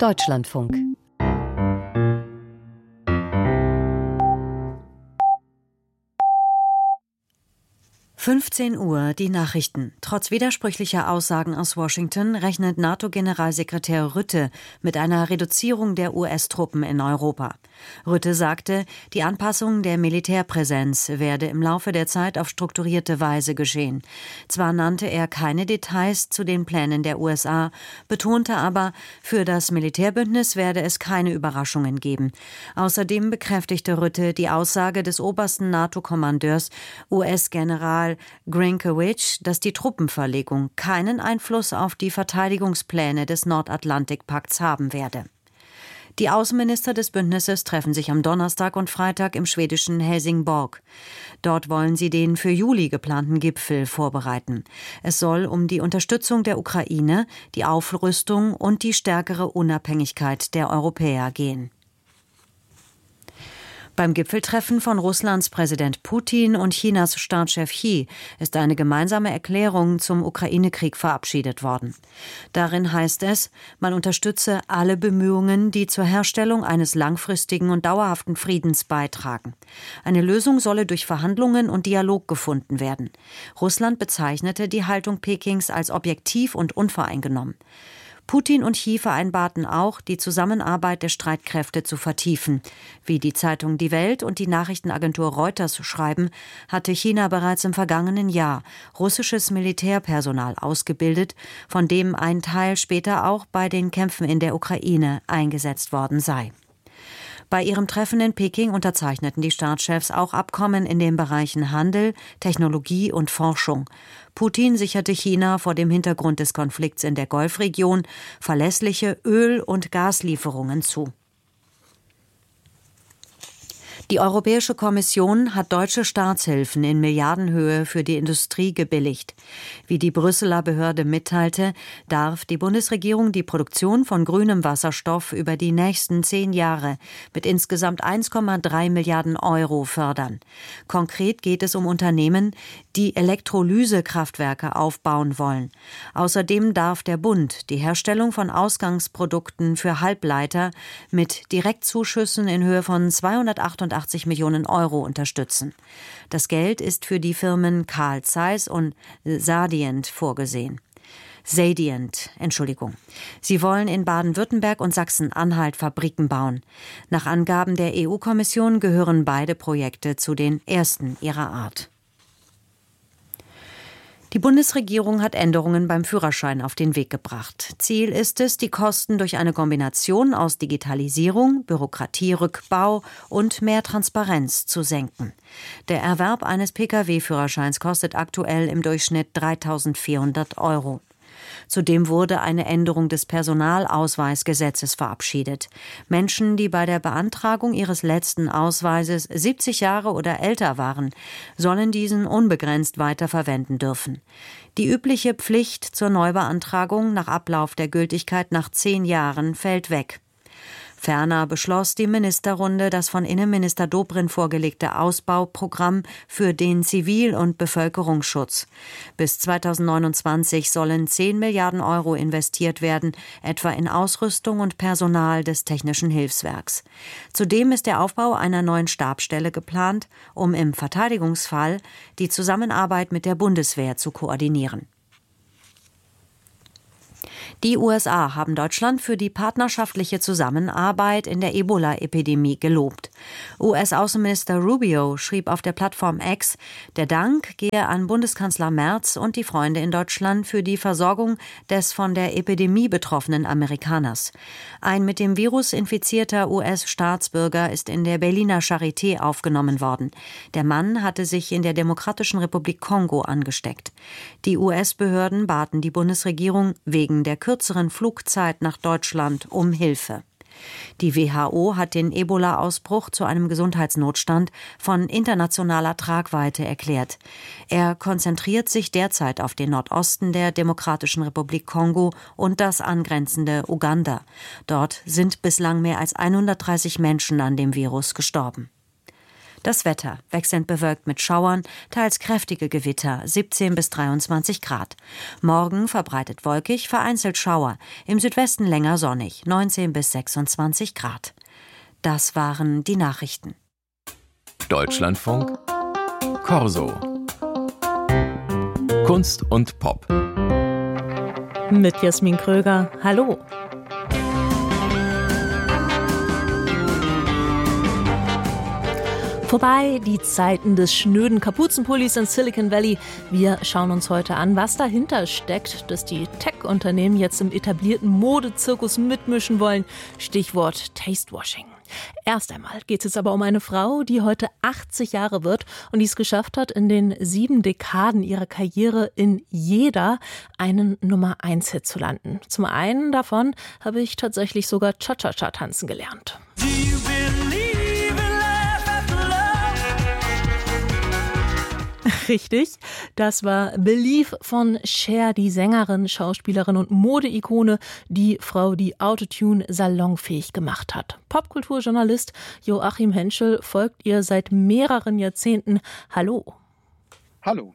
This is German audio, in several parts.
Deutschlandfunk. (15 Uhr) die Nachrichten. Trotz widersprüchlicher Aussagen aus Washington rechnet NATO-Generalsekretär Rutte mit einer Reduzierung der US-Truppen in Europa. Rutte sagte, die Anpassung der Militärpräsenz werde im Laufe der Zeit auf strukturierte Weise geschehen. Zwar nannte er keine Details zu den Plänen der USA, betonte aber, für das Militärbündnis werde es keine Überraschungen geben. Außerdem bekräftigte Rutte die Aussage des obersten NATO-Kommandeurs, US-General Grinkewich, dass die Truppenverlegung keinen Einfluss auf die Verteidigungspläne des Nordatlantikpakts haben werde. Die Außenminister des Bündnisses treffen sich am Donnerstag und Freitag im schwedischen Helsingborg. Dort wollen sie den für Juli geplanten Gipfel vorbereiten. Es soll um die Unterstützung der Ukraine, die Aufrüstung und die stärkere Unabhängigkeit der Europäer gehen. Beim Gipfeltreffen von Russlands Präsident Putin und Chinas Staatschef Xi ist eine gemeinsame Erklärung zum Ukraine-Krieg verabschiedet worden. Darin heißt es, man unterstütze alle Bemühungen, die zur Herstellung eines langfristigen und dauerhaften Friedens beitragen. Eine Lösung solle durch Verhandlungen und Dialog gefunden werden. Russland bezeichnete die Haltung Pekings als objektiv und unvoreingenommen. Putin und Xi vereinbarten auch, die Zusammenarbeit der Streitkräfte zu vertiefen. Wie die Zeitung Die Welt und die Nachrichtenagentur Reuters schreiben, hatte China bereits im vergangenen Jahr russisches Militärpersonal ausgebildet, von dem ein Teil später auch bei den Kämpfen in der Ukraine eingesetzt worden sei. Bei ihrem Treffen in Peking unterzeichneten die Staatschefs auch Abkommen in den Bereichen Handel, Technologie und Forschung. Putin sicherte China vor dem Hintergrund des Konflikts in der Golfregion verlässliche Öl- und Gaslieferungen zu. Die Europäische Kommission hat deutsche Staatshilfen in Milliardenhöhe für die Industrie gebilligt. Wie die Brüsseler Behörde mitteilte, darf die Bundesregierung die Produktion von grünem Wasserstoff über die nächsten 10 Jahre mit insgesamt 1,3 Milliarden Euro fördern. Konkret geht es um Unternehmen, die Elektrolysekraftwerke aufbauen wollen. Außerdem darf der Bund die Herstellung von Ausgangsprodukten für Halbleiter mit Direktzuschüssen in Höhe von 288 Millionen Euro unterstützen. Das Geld ist für die Firmen Carl Zeiss und Sadient vorgesehen. Sie wollen in Baden-Württemberg und Sachsen-Anhalt Fabriken bauen. Nach Angaben der EU-Kommission gehören beide Projekte zu den ersten ihrer Art. Die Bundesregierung hat Änderungen beim Führerschein auf den Weg gebracht. Ziel ist es, die Kosten durch eine Kombination aus Digitalisierung, Bürokratierückbau und mehr Transparenz zu senken. Der Erwerb eines Pkw-Führerscheins kostet aktuell im Durchschnitt 3.400 Euro. Zudem wurde eine Änderung des Personalausweisgesetzes verabschiedet. Menschen, die bei der Beantragung ihres letzten Ausweises 70 Jahre oder älter waren, sollen diesen unbegrenzt weiter verwenden dürfen. Die übliche Pflicht zur Neubeantragung nach Ablauf der Gültigkeit nach 10 Jahren fällt weg. Ferner beschloss die Ministerrunde das von Innenminister Dobrindt vorgelegte Ausbauprogramm für den Zivil- und Bevölkerungsschutz. Bis 2029 sollen 10 Milliarden Euro investiert werden, etwa in Ausrüstung und Personal des Technischen Hilfswerks. Zudem ist der Aufbau einer neuen Stabsstelle geplant, um im Verteidigungsfall die Zusammenarbeit mit der Bundeswehr zu koordinieren. Die USA haben Deutschland für die partnerschaftliche Zusammenarbeit in der Ebola-Epidemie gelobt. US-Außenminister Rubio schrieb auf der Plattform X, der Dank gehe an Bundeskanzler Merz und die Freunde in Deutschland für die Versorgung des von der Epidemie betroffenen Amerikaners. Ein mit dem Virus infizierter US-Staatsbürger ist in der Berliner Charité aufgenommen worden. Der Mann hatte sich in der Demokratischen Republik Kongo angesteckt. Die US-Behörden baten die Bundesregierung wegen der kürzeren Flugzeit nach Deutschland um Hilfe. Die WHO hat den Ebola-Ausbruch zu einem Gesundheitsnotstand von internationaler Tragweite erklärt. Er konzentriert sich derzeit auf den Nordosten der Demokratischen Republik Kongo und das angrenzende Uganda. Dort sind bislang mehr als 130 Menschen an dem Virus gestorben. Das Wetter wechselnd bewölkt mit Schauern, teils kräftige Gewitter, 17 bis 23 Grad. Morgen verbreitet wolkig, vereinzelt Schauer, im Südwesten länger sonnig, 19 bis 26 Grad. Das waren die Nachrichten. Deutschlandfunk Corso. Kunst und Pop. Mit Jasmin Kröger. Hallo. Vorbei die Zeiten des schnöden Kapuzenpullis in Silicon Valley. Wir schauen uns heute an, was dahinter steckt, dass die Tech-Unternehmen jetzt im etablierten Modezirkus mitmischen wollen. Stichwort Tastewashing. Erst einmal geht es aber um eine Frau, die heute 80 Jahre wird und die es geschafft hat, in den 7 Dekaden ihrer Karriere in jeder einen Nummer-1-Hit zu landen. Zum einen davon habe ich tatsächlich sogar Cha-Cha-Cha tanzen gelernt. Richtig, das war Believe von Cher, die Sängerin, Schauspielerin und Modeikone, die Frau, die Autotune salonfähig gemacht hat. Popkulturjournalist Joachim Henschel folgt ihr seit mehreren Jahrzehnten. Hallo. Hallo.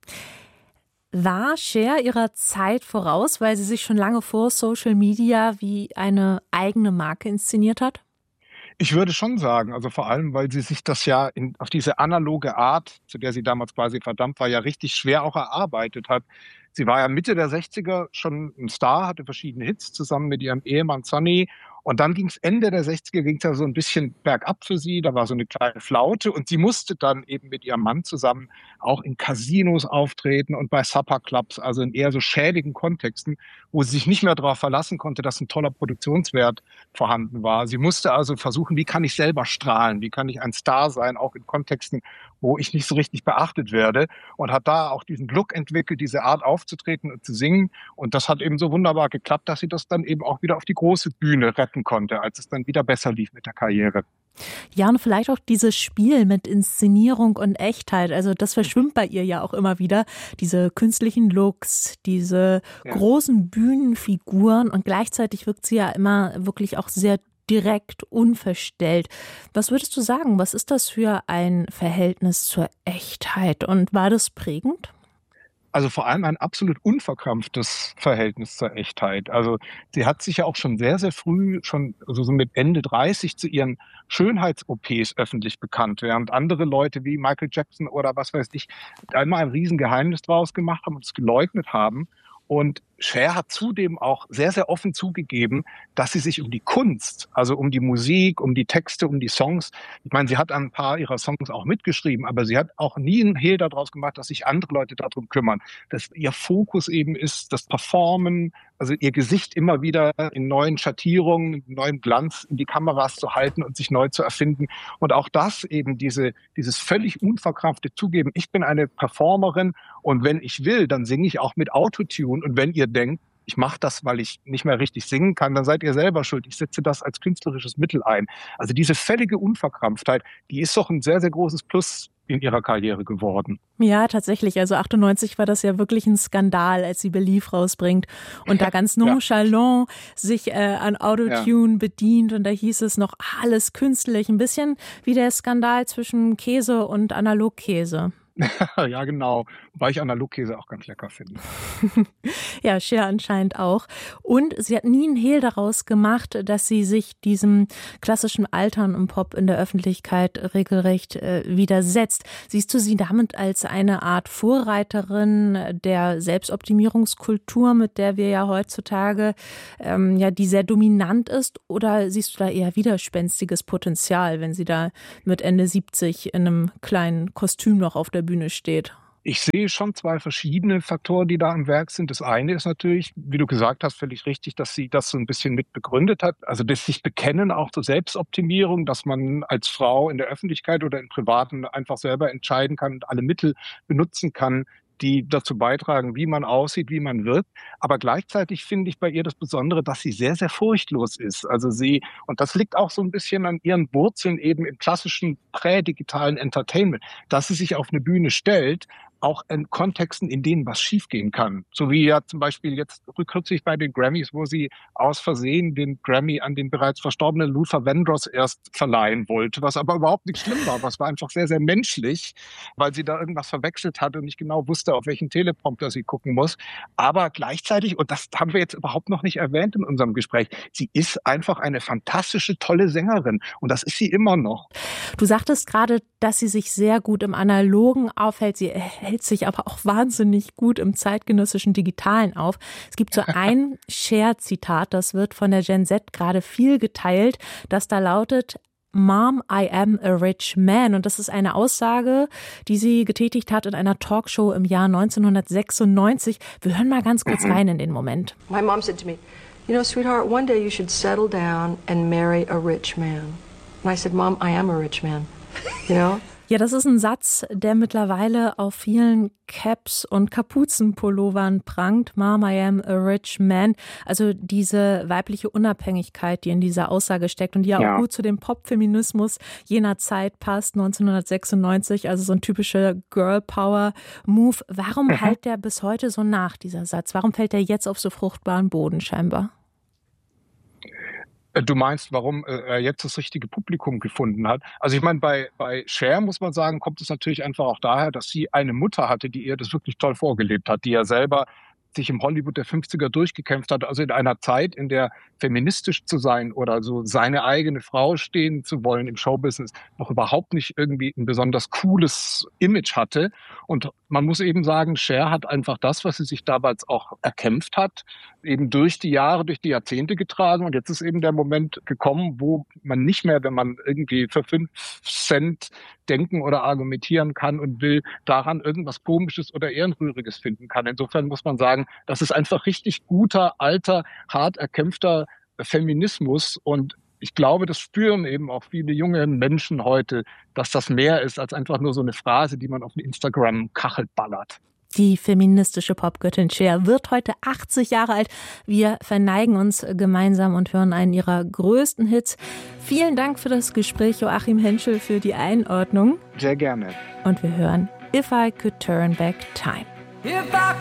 War Cher ihrer Zeit voraus, weil sie sich schon lange vor Social Media wie eine eigene Marke inszeniert hat? Ich würde schon sagen, also vor allem, weil sie sich das ja auf diese analoge Art, zu der sie damals quasi verdammt war, ja richtig schwer auch erarbeitet hat. Sie war ja Mitte der 60er schon ein Star, hatte verschiedene Hits zusammen mit ihrem Ehemann Sonny. Und dann ging es Ende der 60er, ging es ja so ein bisschen bergab für sie. Da war so eine kleine Flaute. Und sie musste dann eben mit ihrem Mann zusammen auch in Casinos auftreten und bei Supper-Clubs, also in eher so schäbigen Kontexten, wo sie sich nicht mehr darauf verlassen konnte, dass ein toller Produktionswert vorhanden war. Sie musste also versuchen, wie kann ich selber strahlen? Wie kann ich ein Star sein, auch in Kontexten, wo ich nicht so richtig beachtet werde? Und hat da auch diesen Look entwickelt, diese Art aufzutreten und zu singen. Und das hat eben so wunderbar geklappt, dass sie das dann eben auch wieder auf die große Bühne retten konnte, als es dann wieder besser lief mit der Karriere. Ja, und vielleicht auch dieses Spiel mit Inszenierung und Echtheit. Also das verschwimmt bei ihr ja auch immer wieder. Diese künstlichen Looks, diese großen Bühnenfiguren und gleichzeitig wirkt sie ja immer wirklich auch sehr direkt, unverstellt. Was würdest du sagen, was ist das für ein Verhältnis zur Echtheit und war das prägend? Also vor allem ein absolut unverkrampftes Verhältnis zur Echtheit. Also sie hat sich ja auch schon sehr, sehr früh, schon also so mit Ende 30 zu ihren Schönheits-OPs öffentlich bekannt, während andere Leute wie Michael Jackson oder was weiß ich, einmal ein Riesengeheimnis draus gemacht haben und es geleugnet haben. Und Cher hat zudem auch sehr, sehr offen zugegeben, dass sie sich um die Kunst, also um die Musik, um die Texte, um die Songs, ich meine, sie hat an ein paar ihrer Songs auch mitgeschrieben, aber sie hat auch nie einen Hehl daraus gemacht, dass sich andere Leute darum kümmern, dass ihr Fokus eben ist, das Performen, also ihr Gesicht immer wieder in neuen Schattierungen, in neuem Glanz in die Kameras zu halten und sich neu zu erfinden. Und auch das eben dieses völlig unverkrampfte Zugeben, ich bin eine Performerin und wenn ich will, dann singe ich auch mit Autotune. Und wenn ihr denkt, ich mache das, weil ich nicht mehr richtig singen kann, dann seid ihr selber schuld. Ich setze das als künstlerisches Mittel ein. Also diese völlige Unverkrampftheit, die ist doch ein sehr, sehr großes Plus in ihrer Karriere geworden. Ja, tatsächlich. Also 98 war das ja wirklich ein Skandal, als sie Believe rausbringt und da ganz nonchalant sich an Autotune bedient und da hieß es noch alles künstlich. Ein bisschen wie der Skandal zwischen Käse und Analogkäse. Ja, genau. Wobei ich Analogkäse auch ganz lecker finde. Ja, Cher anscheinend auch. Und sie hat nie einen Hehl daraus gemacht, dass sie sich diesem klassischen Altern im Pop in der Öffentlichkeit regelrecht widersetzt. Siehst du sie damit als eine Art Vorreiterin der Selbstoptimierungskultur, mit der wir ja heutzutage, die sehr dominant ist? Oder siehst du da eher widerspenstiges Potenzial, wenn sie da mit Ende 70 in einem kleinen Kostüm noch auf der Bühne steht? Ich sehe schon 2 verschiedene Faktoren, die da am Werk sind. Das eine ist natürlich, wie du gesagt hast, völlig richtig, dass sie das so ein bisschen mit begründet hat. Also das sich bekennen auch zur Selbstoptimierung, dass man als Frau in der Öffentlichkeit oder im Privaten einfach selber entscheiden kann und alle Mittel benutzen kann, die dazu beitragen, wie man aussieht, wie man wirkt. Aber gleichzeitig finde ich bei ihr das Besondere, dass sie sehr, sehr furchtlos ist. Also und das liegt auch so ein bisschen an ihren Wurzeln eben im klassischen prädigitalen Entertainment, dass sie sich auf eine Bühne stellt auch in Kontexten, in denen was schiefgehen kann. So wie ja zum Beispiel jetzt kürzlich bei den Grammys, wo sie aus Versehen den Grammy an den bereits verstorbenen Luther Vandross erst verleihen wollte, was aber überhaupt nicht schlimm war. Was war einfach sehr, sehr menschlich, weil sie da irgendwas verwechselt hat und nicht genau wusste, auf welchen Teleprompter sie gucken muss. Aber gleichzeitig, und das haben wir jetzt überhaupt noch nicht erwähnt in unserem Gespräch, sie ist einfach eine fantastische, tolle Sängerin. Und das ist sie immer noch. Du sagtest gerade, dass sie sich sehr gut im Analogen aufhält. Sie hält sich aber auch wahnsinnig gut im zeitgenössischen Digitalen auf. Es gibt so ein Cher-Zitat, das wird von der Gen Z gerade viel geteilt, das da lautet: Mom, I am a rich man. Und das ist eine Aussage, die sie getätigt hat in einer Talkshow im Jahr 1996. Wir hören mal ganz kurz rein in den Moment. My mom said to me, you know, sweetheart, one day you should settle down and marry a rich man. And I said, Mom, I am a rich man. You know? Ja, das ist ein Satz, der mittlerweile auf vielen Caps und Kapuzenpullovern prangt. Mom, I am a rich man. Also diese weibliche Unabhängigkeit, die in dieser Aussage steckt und die auch gut zu dem Popfeminismus jener Zeit passt, 1996, also so ein typischer Girl-Power-Move. Warum hallt der bis heute so nach, dieser Satz? Warum fällt der jetzt auf so fruchtbaren Boden scheinbar? Du meinst, warum er jetzt das richtige Publikum gefunden hat? Also ich meine, bei Cher muss man sagen, kommt es natürlich einfach auch daher, dass sie eine Mutter hatte, die ihr das wirklich toll vorgelebt hat, die ja selber sich im Hollywood der 50er durchgekämpft hat, also in einer Zeit, in der feministisch zu sein oder so seine eigene Frau stehen zu wollen im Showbusiness noch überhaupt nicht irgendwie ein besonders cooles Image hatte. Und man muss eben sagen, Cher hat einfach das, was sie sich damals auch erkämpft hat, eben durch die Jahre, durch die Jahrzehnte getragen. Und jetzt ist eben der Moment gekommen, wo man nicht mehr, wenn man irgendwie für 5 Cent denken oder argumentieren kann und will, daran irgendwas Komisches oder Ehrenrühriges finden kann. Insofern muss man sagen, das ist einfach richtig guter, alter, hart erkämpfter Feminismus. Und ich glaube, das spüren eben auch viele junge Menschen heute, dass das mehr ist als einfach nur so eine Phrase, die man auf Instagram Kachel ballert. Die feministische Popgöttin Cher wird heute 80 Jahre alt. Wir verneigen uns gemeinsam und hören einen ihrer größten Hits. Vielen Dank für das Gespräch, Joachim Henschel, für die Einordnung. Sehr gerne. Und wir hören If I Could Turn Back Time. If I